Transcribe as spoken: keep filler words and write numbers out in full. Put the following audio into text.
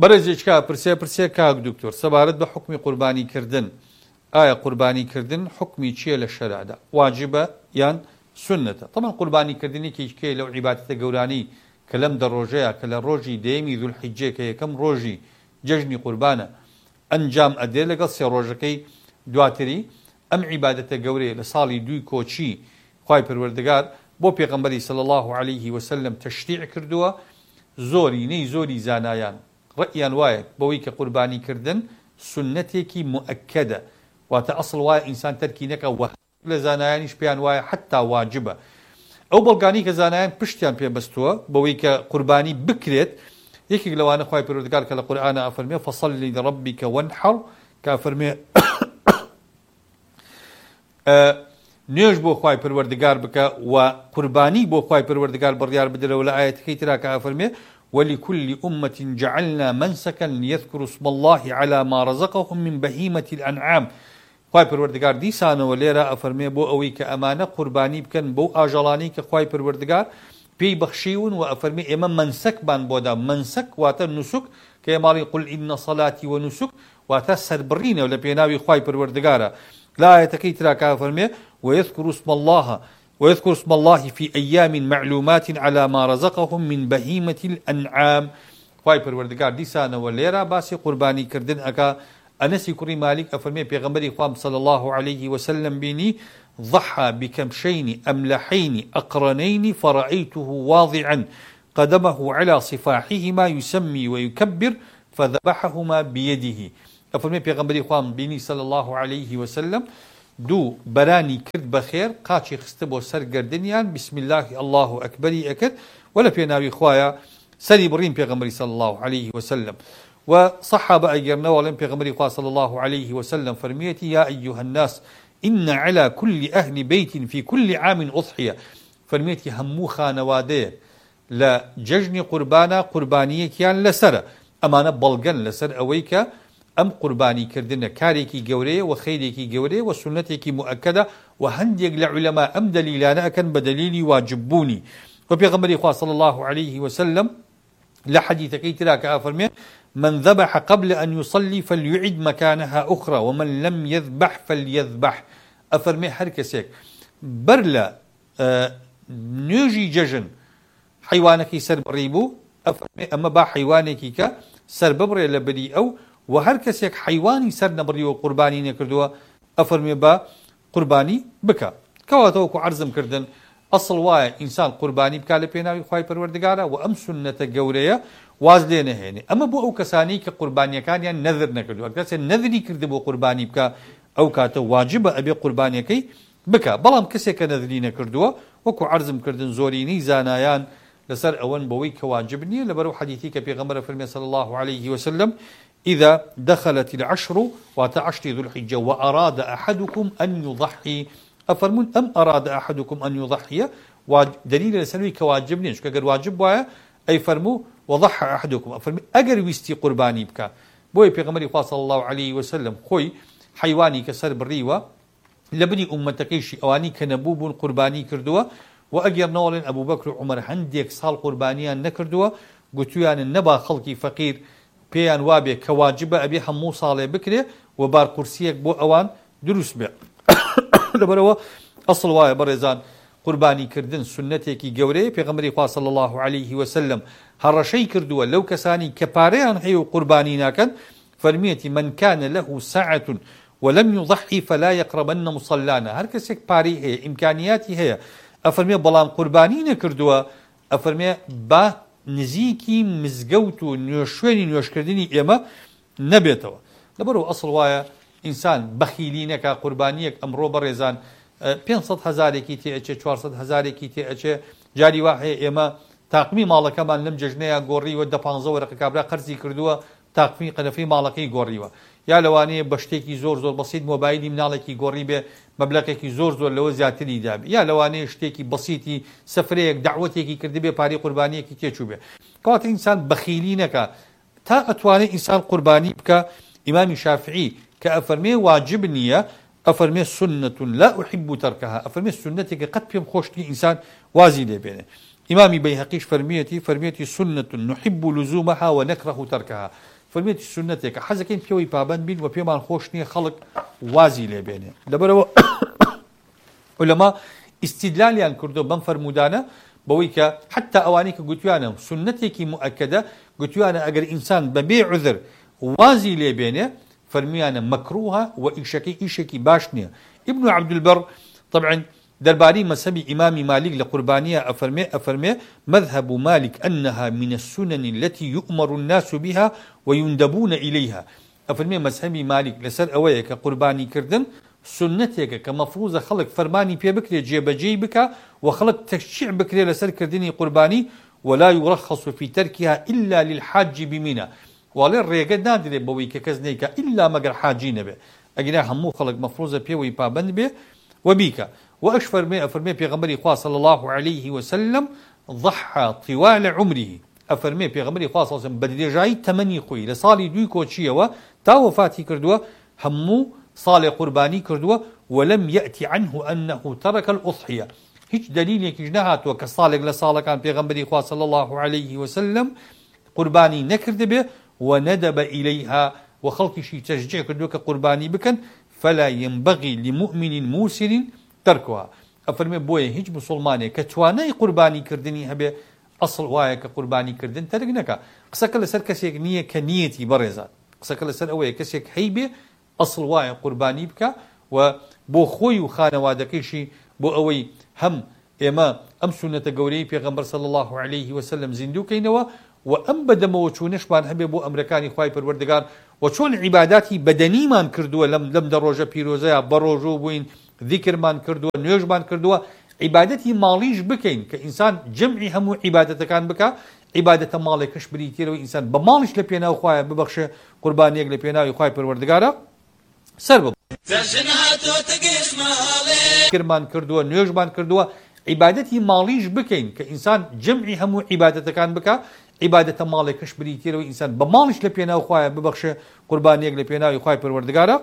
بەرەجێکا پرسێ پرسێ کاک دکتۆر سەبارەت بە حکمی قوربانیکردن ئایا قوربانیکردن حکمی چییە لە شەرعدا واجبە یان سنەتە طبعا قوربانیکردنی کێ لەو عیبادەتە گەورانی کە لەم دە ڕۆژەیە کە لە ڕۆژی دەیەمی ذوالحیجە کە یەکەم ڕۆژی جەژنی قوربانە ئەنجام ئەدێ لەگەڵ سێ ڕۆژەکەی دواتری ئەم عیبادەتە گەورەیە لە ساڵی دووی کۆچی خوای پەروەردگار بۆ پێغەمبەری صلی الله عليه وسلم تەشریع کردووە زۆرینەی زۆری زانایان ڕەئیان وایە بەوەی کە قوربانیکردن سنەتێکی مؤکەدە واتە ئەسڵ وایە ئینسان تەرکی نەکە وە لە زانایانیش پێیان وایە حتا واجبە ئەو بەڵگانی کە زانایان پشتیان پێبەستووە بەوەی کە قوربانی بکرێت یەکێک لەوانە خوای پەروەردگار کە لە قورئانە ئەفەرمێ فەصەلی لرەبیکە وەنحەڕ کە ئەفەرمێ نوێژ بۆ خوای پەروەردگار بکە و قوربانی بۆ خوای پەروەردگار بڕیار بدرەوە لە ئایەتەکەی ترا کە ئەفەرمێ ولكل أمة جعلنا منسكا ليذكروا اسم الله على ما رزقهم من بهيمة الأنعام خوای پەروەردگار دیسانەوە لێرە ئەفەرمێ بۆ ئەوەی کە ئەمانە قوربانی بکەن بۆ ئاژەڵانی کە خوای پەروەردگار پێی بەخشیون و ئەفەرمێ ئێمە منسەکمان بۆدا منسەک واتە نوسک کە ئێماڵی قل ئین صلاتی و نوسک واتە سەربڕینە لە پێناوی خوای پەروەردگارە لا ئایەتەکەی ترا کە ئەفەرمێ ويذكر اسم الله ويذكر اسم الله في أيام معلومات على ما رزقهم من بهيمة الأنعام خوای پەروەردگار دیسانەوە لێرە باسی قوربانی کردن ئەکا ئەنەسی کوڕی مالک ئەفەرمێ پێغەمبەری خوام صلی الله عليه وسلم بینی ضحى بكبشين أملحين أقرنين فرأيته واضعا قدمه على صفاحهما يسمي ويكبر فذبحهما بيده ئەفەرمێ پێغەمبەری خوام بینی صلی الله عليه وسلم دوو بەرانی کرد بەخێر قاچی خستە بۆ سەر گەردنیان بسم الله الله ئەکبەری ئەکرد و لە پێناوی خوایە سەری بڕین پێغەمبەری صلی الله عليه وسلم وصحابة أجرنا ولم بيغمري قال صلى الله عليه وسلم فرميتي يا أيها الناس إن على كل أهل بيت في كل عام أضحية فرميتي همو خانواديه لا ججن قربانا قربانية كيان لسر أمانة بلغن لسر أويك أم قرباني كردنا كاريكي جوري وخيريكي جوري وسنتيكي مؤكدة وهنديك لعلماء أم دليلانا أكن بدليلي واجبوني وبيغمري قال صلى الله عليه وسلم لحديث كيتلا كأفرمي من ذبح قبل أن يصلي فليعد مكانها أخرى ومن لم يذبح فليذبح أفرمي حركسيك برلا آه نيجي ججن حيوانك سر بريبو أفرمي أما با حيوانك كا سر ببري لبري أو وهركسيك حيواني سر نبري وقرباني نكردوا أفرمي با قرباني بكا كواتوكو عرزم كردن أصل واي إنسان قرباني بكا لبيناوي خواهي پروردگارا وأم سنة قورية واز لێ نەهێنێ ئەمە بۆ ئەو کەسانی کە قوربانیەکانیان نەذر نەکردووە کەسێ نەذری کرد بۆ قوربانی بکە ئەو کاتە واجبە ئەبێ قوربانیەکەی بکە بەڵام کەسێک کە نەذری نەکردووە وەکو عەرزم کردن زۆرینەی زانایان لەسەر ئەوەن بەوەی کە واجب نییە لەبەرەو حەدیثی کە پێغەمبەر فەرمێ صلی الله عليه وسلم إذا دخلت العشر وتعشر ذو الحجة وأراد أحدكم أن يضحي أفرمون أم أراد أحدكم أن يضحي ودليل لسنوي كواجب نيش كأجر واجب وايا أي فرمو وضحى أحدكم أفرمي أجر ويستي قرباني بك بوي بيغمري صلى الله عليه وسلم خوي حيواني كسر بالريوة لبني أمتكيشي أواني كنبوب قرباني كردوا وأجر نولن أبو بكر وعمر هنديك صال قربانيا نكردوا قلتوا أن النبا خلقي فقير بيان وابي كواجب أبي حمو صالي بكري وبار قرسيك بو أوان دروس بي لبروا أصل واي برزان قرباني كردن سنتيكي جوري بيغمري صلى الله عليه وسلم هرشي كردوا لو كساني كباريان حيو قرباني ناكن فرميتي من كان له ساعة ولم يضحي فلا يقربن مصلانا هر كسك باري هي إمكانياتي هي أفرمي بلان قرباني نكردوا أفرمي با نزيكي مزقوتو نيوشويني نيوش كردني إما نبيتوا لبرو أصل وايا إنسان بخيلينك قربانيك أمرو بريزان پێنج هەزارێکی تێئەچێ چوارسەد هەزارێکی تێئەچێ جاری واحەیە ئێمە تاقمی ماڵەکەمان لەم جەژنەیە گۆڕیوە دە پانزە وەرەقە کابرا قەرزی کردووە تاقمی قەنەفەی ماڵەکەی گۆڕیوە یا لەوانەیە بە شتێکی زۆر زۆر بەسیط مۆبایلی مناڵێکی گۆڕی بێ مەبلەغێکی زۆر زۆر لەوە زیاتری دابێ یا لەوانەیە شتێکی بەسیطی سەفرەیەک دعوەتێکی کردبێ پارەی قوربانیەکی تێچوو بێ کەواتە ئینسان بەخیلی نەکا تا ئەتوانێت ئینسان قوربانی بکە ئیمامی شافعی کە ئەفەرمێ واجب نییە أفرمي سنة لا أحب تركها أفرمي سنتك قد بيم خوشتي إنسان وازي لي بينه إمامي بيهقيش فرميتي فرميتي سنة نحب لزومها ونكره تركها فرميتي سنتك حزكين بيوي بابان بين وبيمان خوشني خلق وازي لبينه دبروا علماء استدلالي عن كردو بن فرمودانا بويكا حتى أوانيك قلتوانا سنتك مؤكدة قلتوانا أجر إنسان ببيع عذر وازي لبينه فرميانا مكروها وإشكي إشكي باشنية ابن عبد البر طبعا درباري مذهب إمام مالك لقربانية أفرمي أفرمي مذهب مالك أنها من السنن التي يؤمر الناس بها ويندبون إليها أفرمي مذهب مالك لسر أويك قرباني كردن سنتك كمفروض خلق فرماني بي بكري جيب جيبك وخلق تشجيع بكري لسر كردني قرباني ولا يرخص في تركها إلا للحاج بمنى وللريقة نادر بويك كزنيك إلا مقر حاجين به أجنا همو خلق مفروض بي ويبابن به وبيك وأش فرمي أفرمي بيغمبري خواه صلى الله عليه وسلم ضحى طوال عمره أفرمي بيغمبري خواه صلى الله عليه وسلم بدري جاي تمني خوي لصالي دوي كوتشيوا تا وفاتي كردوا همو صالي قرباني كردوا ولم يأتي عنه أنه ترك الأضحية هيج دليل يكجنهات وكصالق لصالة كان بيغمبري خواه صلى الله عليه وسلم قرباني نكرد به وندب إليها وخلق شي تشجيع كردوا كقرباني بكن فلا ينبغي لمؤمن موسر تركها أفرمي بوي هيج مسلماني كتواني قرباني كردني هبه أصل وايا كقرباني كردن ترقنك قسك لسر كسيك نية كنيتي برزات قسك لسر أوي كسيك حيبه أصل وايا قرباني بك وبو خوي وخانة وادكيشي بو أوي هم إما أم سنة قولي بيغمبر صلى الله عليه وسلم زندو كينوا وأم بدم وشونش بان هبه بو أمريكاني خواي پروردگار وشون عباداتي بدني مان كردوا لم لم دروجة بيروزايا بروجو بوين ذكر مان كردوا نيوج مان كردوا عبادتي ماليش بكين كإنسان جمعي همو عبادته كان بكا عبادة مالكش بريتي لو إنسان بمالش لبينا وخوايا ببخش قربانيك لبينا وخواي پروردگارا سرب ذكر مان كردوا نيوج مان كردوا عبادتي ماليش بكين كإنسان جمعي همو عبادته كان بكا عبادة مالكش بريتي لو إنسان بمالش لبينا وخوايا ببخش قربانيك لبينا وخواي پروردگارا